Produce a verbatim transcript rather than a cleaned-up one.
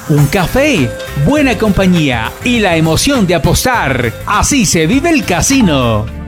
un café, buena compañía y la emoción de apostar. Así se vive el casino.